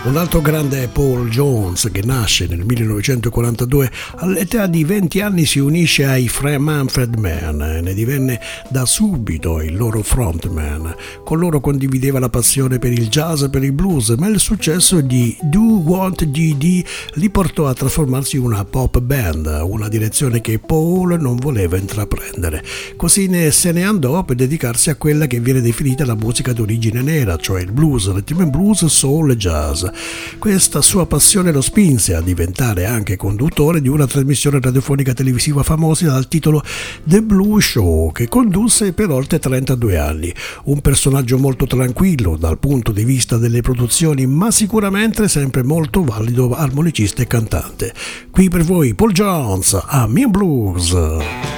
Un altro grande è Paul Jones, che nasce nel 1942. All'età di 20 anni si unisce ai Manfred Mann e ne divenne da subito il loro frontman. Con loro condivideva la passione per il jazz e per il blues, ma il successo di Do Want DD li portò a trasformarsi in una pop band, una direzione che Paul non voleva intraprendere. Così se ne andò per dedicarsi a quella che viene definita la musica d'origine nera, cioè il blues, rhythm and blues, soul e jazz. Questa sua passione lo spinse a diventare anche conduttore di una trasmissione radiofonica televisiva famosa dal titolo The Blue Show, che condusse per oltre 32 anni. Un personaggio molto tranquillo dal punto di vista delle produzioni, ma sicuramente sempre molto valido armonicista e cantante. Qui per voi Paul Jones a Me Blues.